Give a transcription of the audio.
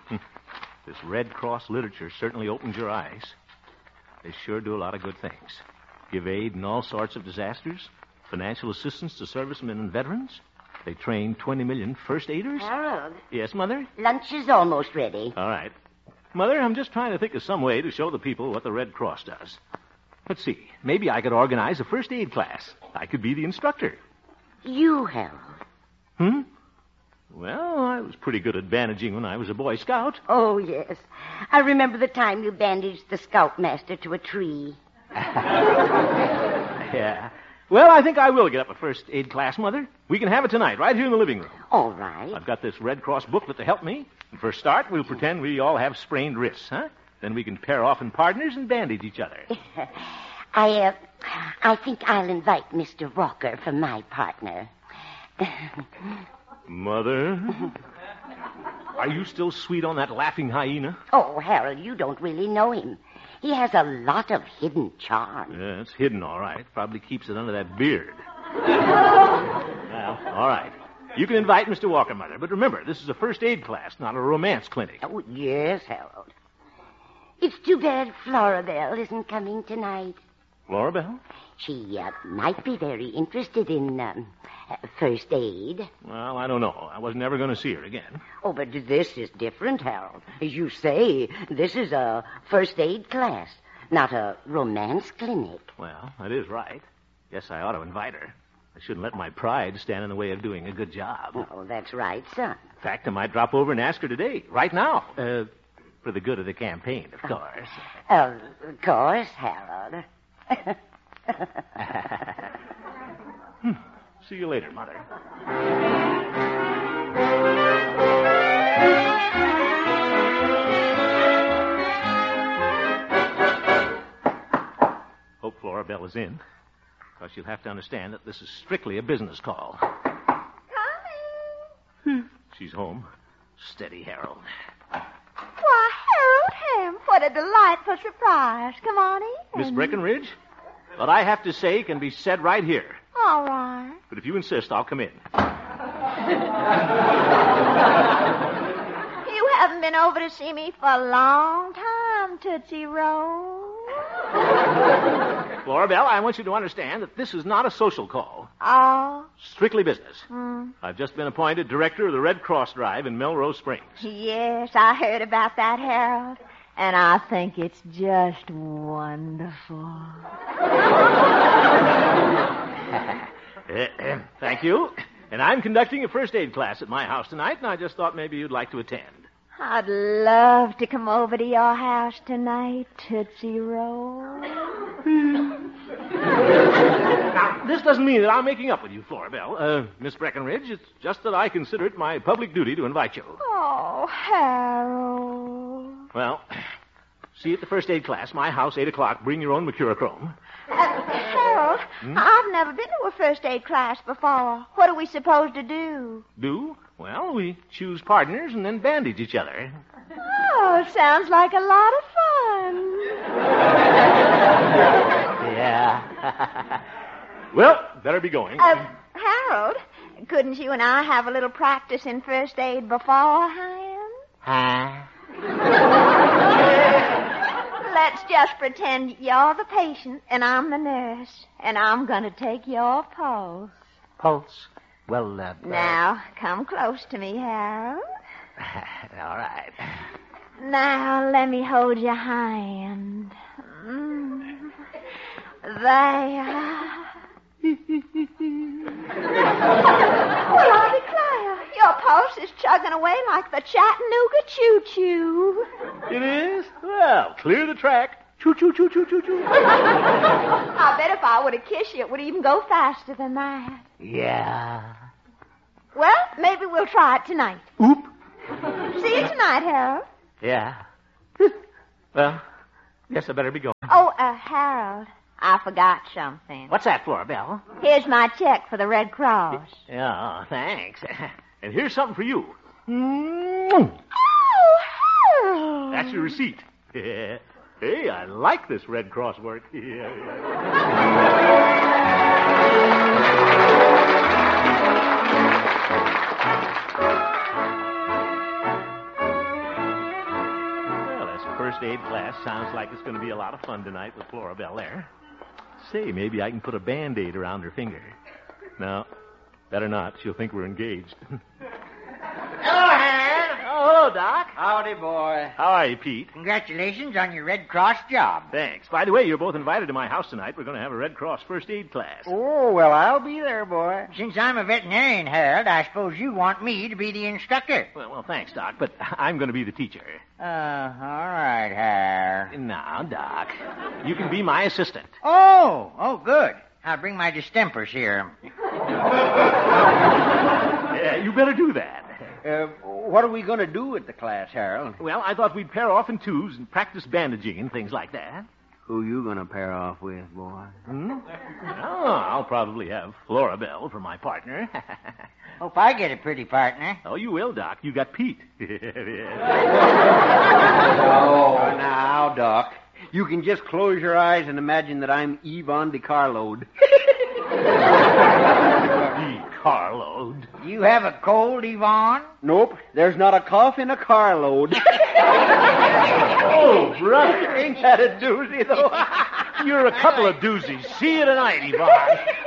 This Red Cross literature certainly opens your eyes. They sure do a lot of good things. Give aid in all sorts of disasters, financial assistance to servicemen and veterans. They train 20 million first aiders. Harold. Yes, Mother? Lunch is almost ready. All right. Mother, I'm just trying to think of some way to show the people what the Red Cross does. Let's see. Maybe I could organize a first aid class. I could be the instructor. You, Harold. Well, I was pretty good at bandaging when I was a Boy Scout. Oh, yes. I remember the time you bandaged the scoutmaster to a tree. Yeah. Well, I think I will get up a first aid class, Mother. We can have it tonight, right here in the living room. All right. I've got this Red Cross booklet to help me. And for a start, we'll pretend we all have sprained wrists, huh? Then we can pair off in partners and bandage each other. I think I'll invite Mr. Walker for my partner. Mother? Are you still sweet on that laughing hyena? Oh, Harold, you don't really know him. He has a lot of hidden charm. Yeah, it's hidden, all right. Probably keeps it under that beard. Well, all right. You can invite Mr. Walker, Mother. But remember, this is a first aid class, not a romance clinic. Oh, yes, Harold. It's too bad Florabelle isn't coming tonight. Florabelle? She might be very interested in first aid. Well, I don't know. I wasn't ever going to see her again. Oh, but this is different, Harold. As you say, this is a first aid class, not a romance clinic. Well, that is right. Guess I ought to invite her. I shouldn't let my pride stand in the way of doing a good job. Oh, that's right, son. In fact, I might drop over and ask her today, right now. For the good of the campaign, of course. Of course, Harold. See you later, Mother. Hope Florabelle is in. Because you'll have to understand that this is strictly a business call. Coming. She's home. Steady, Harold. Why, Harold Ham, what a delightful surprise. Come on in. Miss Breckenridge? What I have to say can be said right here. All right. But if you insist, I'll come in. You haven't been over to see me for a long time, Tootsie Roll. Florabelle, I want you to understand that this is not a social call. Oh? Strictly business. I've just been appointed director of the Red Cross Drive in Melrose Springs. Yes, I heard about that, Harold. And I think it's just wonderful. Thank you. And I'm conducting a first aid class at my house tonight, and I just thought maybe you'd like to attend. I'd love to come over to your house tonight, Tootsie Roll. Now, this doesn't mean that I'm making up with you, Florabelle. Miss Breckenridge, it's just that I consider it my public duty to invite you. Oh, Harold. Well, see you at the first aid class, my house, 8 o'clock. Bring your own mercurochrome. Harold, I've never been to a first aid class before. What are we supposed to do? Do? Well, we choose partners and then bandage each other. Oh, sounds like a lot of fun. Yeah. Well, better be going. Harold, couldn't you and I have a little practice in first aid beforehand? Huh? Let's just pretend you're the patient and I'm the nurse, and I'm going to take your pulse. Pulse? Well, Now, come close to me, Harold. all right. Now, let me hold your hand. There. Well, I declare, your pulse is chugging away like the Chattanooga choo-choo. It is? Well, clear the track. Choo-choo-choo-choo-choo-choo. I bet if I were to kiss you, it would even go faster than that. Yeah. Well, maybe we'll try it tonight. Oop. See you tonight, Harold. Yeah. Well, guess I better be going. Oh, Harold, I forgot something. What's that, Florabelle? Here's my check for the Red Cross. Yeah, thanks. And here's something for you. Oh, Harold. That's your receipt. Hey, I like this Red Cross work. first aid class. Sounds like it's going to be a lot of fun tonight with Flora Bell there. Say, maybe I can put a Band-Aid around her finger. No, better not. She'll think we're engaged. Hello, Harold. Oh, hello, Doc. Howdy, boy. How are you, Pete? Congratulations on your Red Cross job. Thanks. By the way, you're both invited to my house tonight. We're going to have a Red Cross first aid class. Oh, well, I'll be there, boy. Since I'm a veterinarian, Harold, I suppose you want me to be the instructor. Well, thanks, Doc, but I'm going to be the teacher. All right, Harold. Now, Doc, you can be my assistant. Oh, good. I'll bring my distemper serum. Yeah, you better do that. What are we going to do at the class, Harold? Well, I thought we'd pair off in twos and practice bandaging and things like that. Who you going to pair off with, boy? Oh, I'll probably have Flora Bell for my partner. Hope I get a pretty partner. Oh, you will, Doc. You got Pete. Oh, now, Doc. You can just close your eyes and imagine that I'm Yvonne DeCarlo. Carload. You have a cold, Yvonne? Nope, there's not a cough in a carload. Oh, brother. Ain't that a doozy, though? You're a couple of doozies. See you tonight, Yvonne.